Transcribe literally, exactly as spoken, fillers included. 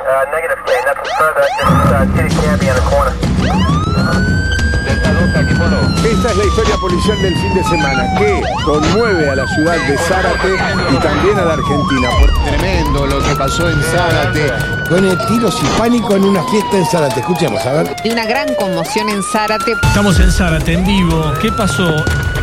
Esta es la historia policial del fin de semana que conmueve a la ciudad de Zárate y también a la Argentina. Tremendo lo que pasó en Zárate. Con tiros y pánico en una fiesta en Zárate. Escuchemos, a ver. De una gran conmoción en Zárate. Estamos en Zárate, en vivo. ¿Qué pasó?